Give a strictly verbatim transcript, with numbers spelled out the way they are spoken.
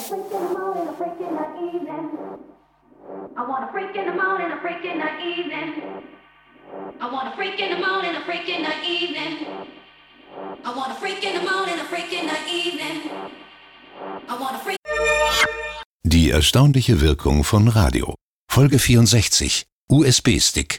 freak in the morning, a freak in the evening. I want a freak in the morning, a freak in the evening. I want a freak in the morning, a freak in the evening. I want a freak in the morning, a freak in the evening. I want a freak. Die erstaunliche Wirkung von Radio. Folge vierundsechzig. U S B-Stick.